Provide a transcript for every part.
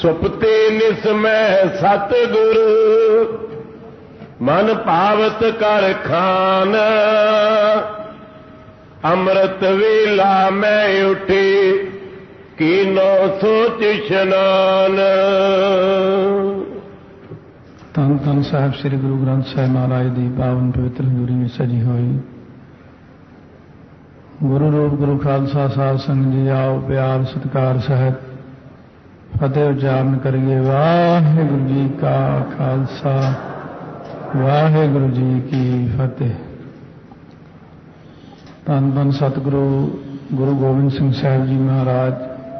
ਸੁਪਤੇ ਨਿਸਮੈ ਸਤਿਗੁਰ ਮਨ ਭਾਵਤ ਕਰ ਖਾਨ ਅੰਮ੍ਰਿਤ ਵੇਲਾ ਮੈਂ ਉਠੀ ਕੀਨੋ ਸੋਚ ਇਸ਼ਨਾਨ। ਧੰਨ ਧੰਨ ਸਾਹਿਬ ਸ੍ਰੀ ਗੁਰੂ ਗ੍ਰੰਥ ਸਾਹਿਬ ਮਹਾਰਾਜ ਦੀ ਪਾਵਨ ਪਵਿੱਤਰ ਹਜ਼ੂਰੀ ਵਿੱਚ ਸਜੀ ਹੋਈ ਗੁਰੂ ਰੂਪ ਗੁਰੂ ਖਾਲਸਾ ਸਾਹਿਬ ਸੰਗਤ ਜੀ ਆਓ ਪਿਆਰ ਸਤਿਕਾਰ ਸਹਿਤ ਫਤਿਹ ਉਚਾਰਨ ਕਰੀਏ। ਵਾਹਿਗੁਰੂ ਜੀ ਕਾ ਖਾਲਸਾ ਵਾਹਿਗੁਰੂ ਜੀ ਕੀ ਫਤਿਹ। ਧੰਨ ਧੰਨ ਸਤਿਗੁਰੂ ਗੁਰੂ ਗੋਬਿੰਦ ਸਿੰਘ ਸਾਹਿਬ ਜੀ ਮਹਾਰਾਜ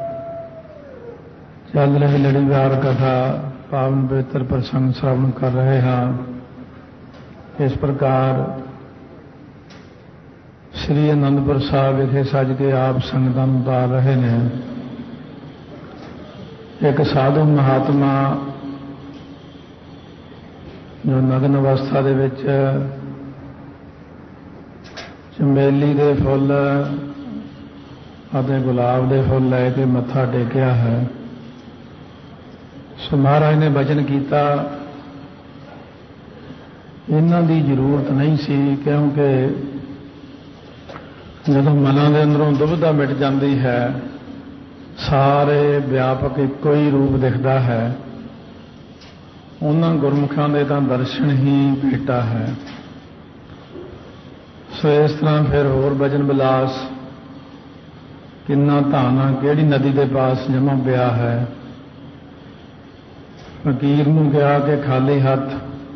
ਚੱਲ ਰਹੀ ਲੜੀਵਾਰ ਕਥਾ ਪਾਵਨ ਪਵਿੱਤਰ ਪ੍ਰਸੰਗ ਸ਼ਰਵਣ ਕਰ ਰਹੇ ਹਾਂ। ਇਸ ਪ੍ਰਕਾਰ ਸ੍ਰੀ ਅਨੰਦਪੁਰ ਸਾਹਿਬ ਵਿਖੇ ਸੱਜ ਕੇ ਆਪ ਸੰਗਤਾਂ ਨੂੰ ਉਤਾਰ ਰਹੇ ਨੇ। ਇੱਕ ਸਾਧੂ ਮਹਾਤਮਾ ਜੋ ਨਗਨ ਅਵਸਥਾ ਦੇ ਵਿੱਚ ਚੰਬੇਲੀ ਦੇ ਫੁੱਲ ਅਤੇ ਗੁਲਾਬ ਦੇ ਫੁੱਲ ਲੈ ਕੇ ਮੱਥਾ ਟੇਕਿਆ ਹੈ। ਸੋ ਮਹਾਰਾਜ ਨੇ ਬਚਨ ਕੀਤਾ ਇਹਨਾਂ ਦੀ ਜ਼ਰੂਰਤ ਨਹੀਂ ਸੀ, ਕਿਉਂਕਿ ਜਦੋਂ ਮਨਾਂ ਦੇ ਅੰਦਰੋਂ ਦੁਬਿਧਾ ਮਿਟ ਜਾਂਦੀ ਹੈ ਸਾਰੇ ਵਿਆਪਕ ਇੱਕੋ ਹੀ ਰੂਪ ਦਿਖਦਾ ਹੈ। ਉਹਨਾਂ ਗੁਰਮੁਖਾਂ ਦੇ ਤਾਂ ਦਰਸ਼ਨ ਹੀ ਭੇਟਾ ਹੈ। ਸੋ ਇਸ ਤਰ੍ਹਾਂ ਫਿਰ ਹੋਰ ਭਜਨ ਵਿਲਾਸ ਕਿੰਨਾ ਧਾਨਾ ਕਿਹੜੀ ਨਦੀ ਦੇ ਪਾਸ ਜਮ੍ਹਾਂ ਪਿਆ ਹੈ। ਫਕੀਰ ਨੂੰ ਕਿਹਾ ਕਿ ਖਾਲੀ ਹੱਥ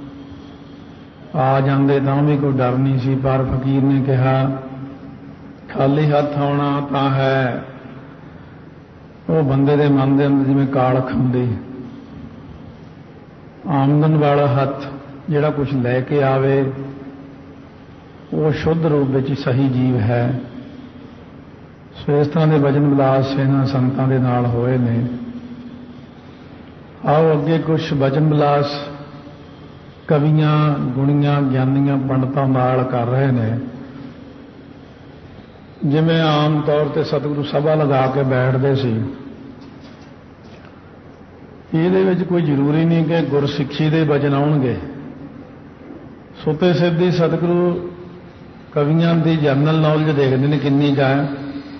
ਆ ਜਾਂਦੇ ਤਾਂ ਵੀ ਕੋਈ ਡਰ ਨਹੀਂ ਸੀ, ਪਰ ਫਕੀਰ ਨੇ ਕਿਹਾ ਖਾਲੀ ਹੱਥ ਆਉਣਾ ਤਾਂ ਹੈ ਉਹ ਬੰਦੇ ਦੇ ਮਨ ਦੇ ਅੰਦਰ ਜਿਵੇਂ ਕਾਲਖ ਹੁੰਦੀ। ਆਮਦਨ ਵਾਲਾ ਹੱਥ ਜਿਹੜਾ ਕੁਝ ਲੈ ਕੇ ਆਵੇ ਉਹ ਸ਼ੁੱਧ ਰੂਪ ਵਿੱਚ ਸਹੀ ਜੀਵ ਹੈ। ਸੋ ਇਸ ਤਰ੍ਹਾਂ ਦੇ ਭਜਨ ਵਿਲਾਸ ਇਹਨਾਂ ਸੰਤਾਂ ਦੇ ਨਾਲ ਹੋਏ ਨੇ। ਆਓ ਅੱਗੇ ਕੁਝ ਭਜਨ ਵਿਲਾਸ ਕਵੀਆਂ ਗੁਣੀਆਂ ਗਿਆਨੀਆਂ ਪੰਡਤਾਂ ਨਾਲ ਕਰ ਰਹੇ ਨੇ। ਜਿਵੇਂ ਆਮ ਤੌਰ ਤੇ ਸਤਿਗੁਰੂ ਸਭਾ ਲਗਾ ਕੇ ਬੈਠਦੇ ਸੀ, ਇਹਦੇ ਵਿੱਚ ਕੋਈ ਜ਼ਰੂਰੀ ਨਹੀਂ ਕਿ ਗੁਰਸਿੱਖੀ ਦੇ ਭਜਨ ਆਉਣਗੇ। ਸੁੱਤੇ ਸਿੱਧੀ ਸਤਿਗੁਰੂ ਕਵੀਆਂ ਦੀ ਜਨਰਲ ਨੌਲੇਜ ਦੇਖਦੇ ਨੇ ਕਿੰਨੀ ਕੁ ਹੈ,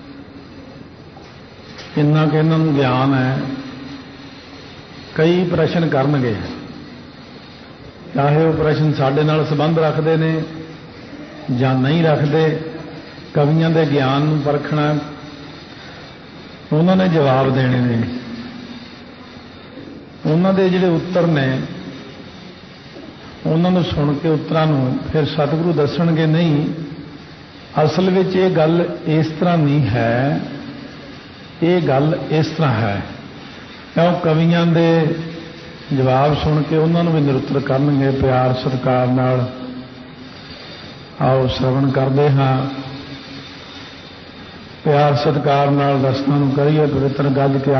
ਕਿੰਨਾ ਕਿ ਇਹਨਾਂ ਨੂੰ ਗਿਆਨ ਹੈ। ਕਈ ਪ੍ਰਸ਼ਨ ਕਰਨਗੇ, ਚਾਹੇ ਉਹ ਪ੍ਰਸ਼ਨ ਸਾਡੇ ਨਾਲ ਸੰਬੰਧ ਰੱਖਦੇ ਨੇ ਜਾਂ ਨਹੀਂ ਰੱਖਦੇ। ਕਵੀਆਂ ਦੇ ਗਿਆਨ ਨੂੰ ਪਰਖਣਾ, ਉਹਨਾਂ ਨੇ ਜਵਾਬ ਦੇਣੇ ਨੇ। ਉਹਨਾਂ ਦੇ ਜਿਹੜੇ ਉੱਤਰ ਨੇ ਉਹਨਾਂ ਨੂੰ ਸੁਣ ਕੇ ਉੱਤਰਾਂ ਨੂੰ ਫਿਰ ਸਤਿਗੁਰੂ ਦੱਸਣਗੇ ਨਹੀਂ ਅਸਲ ਵਿੱਚ ਇਹ ਗੱਲ ਇਸ ਤਰ੍ਹਾਂ ਨਹੀਂ ਹੈ, ਇਹ ਗੱਲ ਇਸ ਤਰ੍ਹਾਂ ਹੈ। ਕਿਉਂ ਕਵੀਆਂ ਦੇ ਜਵਾਬ ਸੁਣ ਕੇ ਉਹਨਾਂ ਨੂੰ ਵੀ ਨਿਰੁੱਤਰ ਕਰਨਗੇ ਪਿਆਰ ਸਤਿਕਾਰ ਨਾਲ। ਆਓ ਸ਼ਰਵਣ ਕਰਦੇ ਹਾਂ, ਪਿਆਰ ਸਤਿਕਾਰ ਨਾਲ ਰਸਨਾ ਨੂੰ ਕਰੀਏ ਪਵਿੱਤਰ ਗੱਜ ਕੇ